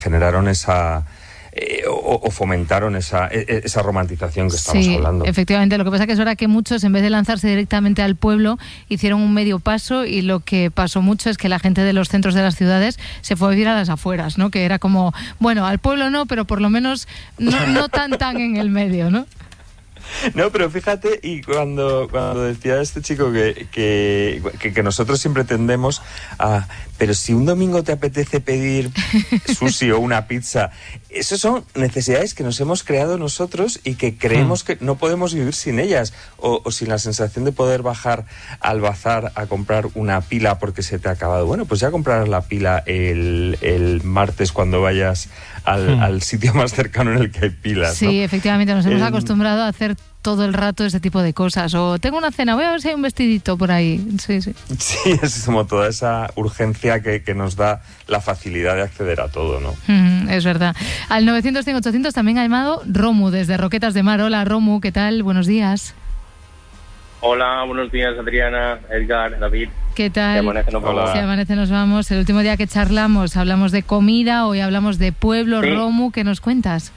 generaron esa... o fomentaron esa romantización que estamos hablando. Efectivamente, lo que pasa que es verdad que muchos, en vez de lanzarse directamente al pueblo, hicieron un medio paso, y lo que pasó mucho es que la gente de los centros de las ciudades se fue a vivir a las afueras, ¿no? Que era como, bueno, al pueblo no, pero por lo menos no tan en el medio, ¿no? No, pero fíjate, y cuando decía este chico que nosotros siempre tendemos a... Pero si un domingo te apetece pedir sushi o una pizza, esas son necesidades que nos hemos creado nosotros y que creemos que no podemos vivir sin ellas, o sin la sensación de poder bajar al bazar a comprar una pila porque se te ha acabado. Bueno, pues ya comprarás la pila el martes cuando vayas al sitio más cercano en el que hay pilas, ¿no? Sí, efectivamente, nos hemos acostumbrado a hacer todo el rato ese tipo de cosas. O tengo una cena, voy a ver si hay un vestidito por ahí. Sí. Sí, es como toda esa urgencia que nos da la facilidad de acceder a todo, ¿no? Es verdad. Al 900-100-800 también ha llamado Romu desde Roquetas de Mar. Hola, Romu, ¿qué tal? Buenos días. Hola, buenos días, Adriana, Edgar, David. ¿Qué tal? Si amanece nos vamos. Si amanece nos vamos. El último día que charlamos hablamos de comida, hoy hablamos de pueblo. Sí. Romu, ¿qué nos cuentas?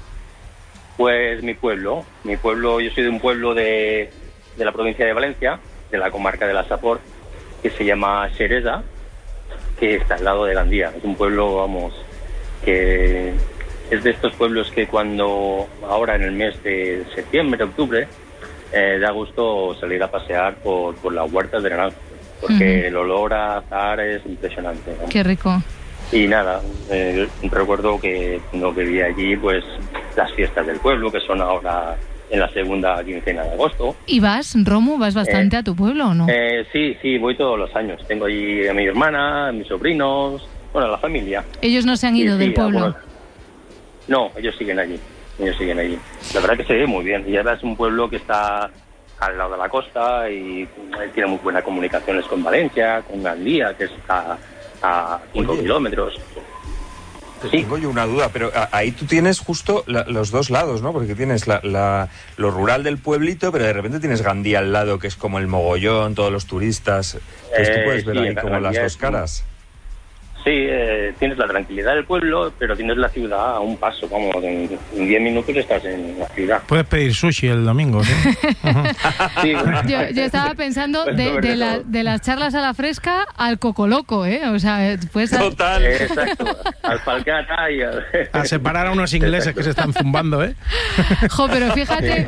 Pues mi pueblo, yo soy de un pueblo de la provincia de Valencia, de la comarca de la Safor, que se llama Xeresa, que está al lado de Gandía. Es un pueblo, vamos, que es de estos pueblos que cuando, ahora en el mes de septiembre, octubre, da gusto salir a pasear por las huertas de naranja, porque el olor a azahar es impresionante, ¿no? Qué rico. Y nada, recuerdo que cuando vivía allí, pues las fiestas del pueblo, que son ahora en la segunda quincena de agosto. ¿Y vas, Romu? ¿Vas bastante a tu pueblo o no? Sí, voy todos los años. Tengo allí a mi hermana, a mis sobrinos, bueno, a la familia. ¿Ellos no se han ido del pueblo? No, ellos siguen allí. La verdad que se ve muy bien. Y ahora es un pueblo que está al lado de la costa y tiene muy buenas comunicaciones con Valencia, con Gandía, que está a 5 kilómetros. Sí. Tengo yo una duda, pero ahí tú tienes justo los dos lados, ¿no? Porque tienes lo rural del pueblito, pero de repente tienes Gandía al lado, que es como el mogollón, todos los turistas. Pues tú puedes ver ahí como las dos caras. Sí, tienes la tranquilidad del pueblo, pero tienes la ciudad a un paso. Vamos, en 10 minutos estás en la ciudad. Puedes pedir sushi el domingo, ¿sí? Sí. Yo estaba pensando de las charlas a la fresca al cocoloco, ¿eh? O sea, pues... Total. Exacto. Al falcata y a separar a unos ingleses que se están zumbando, ¿eh? Jo, pero fíjate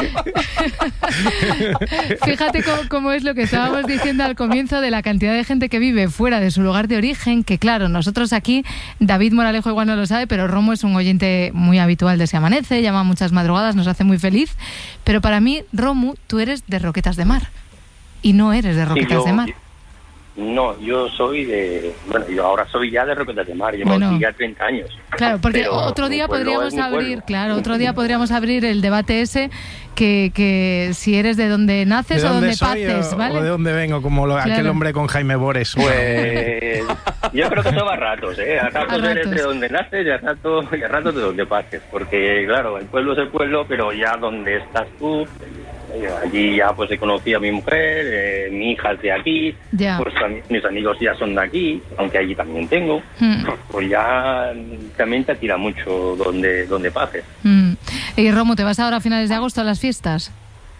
cómo es lo que estábamos diciendo al comienzo de la cantidad de gente que vive fuera de su lugar de origen, que claro, nosotros aquí, David Moralejo igual no lo sabe, pero Romo es un oyente muy habitual de Se Amanece, llama muchas madrugadas, nos hace muy feliz, pero para mí, Romu, tú eres de Roquetas de Mar, y no eres de Roquetas de Mar. No, yo soy yo ahora soy ya de Roquetas de Mar, llevo aquí ya 30 años. Claro, porque otro día podríamos abrir el debate ese, que si eres de donde naces o donde paces, ¿vale? O de dónde vengo, como aquel hombre con Jaime Bores. Pues yo creo que eso va a ratos, ¿eh? A ratos eres de donde naces y a ratos de donde paces, porque claro, el pueblo es el pueblo, pero ya donde estás tú... Allí ya pues he conocido a mi mujer, mi hija es de aquí, pues mis amigos ya son de aquí, aunque allí también tengo, pues ya también te tira mucho donde pases. ¿Y Romo, te vas ahora a finales de agosto a las fiestas?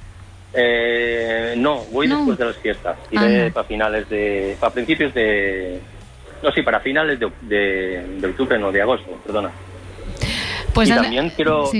No, voy después de las fiestas, iré para principios de... No, sí, para finales de octubre, no, de agosto, perdona. Pues y también quiero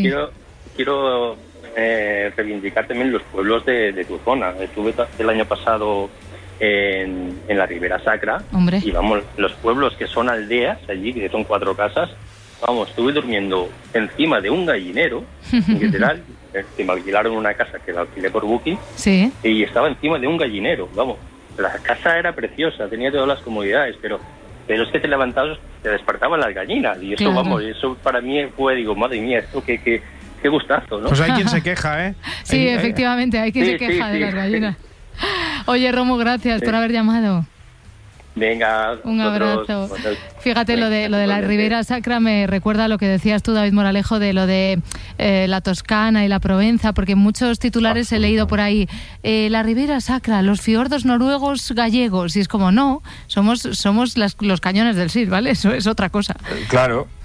reivindicar también los pueblos de tu zona. Estuve el año pasado en la Ribera Sacra. Hombre. Y vamos, los pueblos que son aldeas allí, que son 4 casas, vamos, estuve durmiendo encima de un gallinero, literal, que me alquilaron una casa que la alquilé por Booking, sí. Y estaba encima de un gallinero, vamos. La casa era preciosa, tenía todas las comodidades, pero es que te levantabas, te despertaban las gallinas, y eso, claro. Vamos, eso para mí fue, digo, madre mía, esto qué gustazo, ¿no? Pues hay quien se queja, ¿eh? Sí, efectivamente, hay quien se queja de las gallinas. Oye, Romo, gracias por haber llamado. Venga, un abrazo. Fíjate, lo de la Ribera Sacra me recuerda a lo que decías tú, David Moralejo, de lo de la Toscana y la Provenza, porque muchos titulares he leído por ahí, la Ribera Sacra, los fiordos noruegos gallegos, y es como, no, somos los cañones del Sil, ¿vale? Eso es otra cosa. Claro.